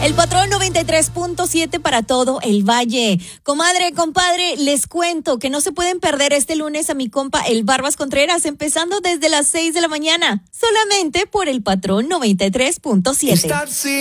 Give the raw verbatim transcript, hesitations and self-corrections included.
El Patrón noventa y tres punto siete para todo el Valle. Comadre, compadre, les cuento que no se pueden perder este lunes a mi compa el Barbas Contreras, empezando desde las seis de la mañana, solamente por el Patrón noventa y tres punto siete.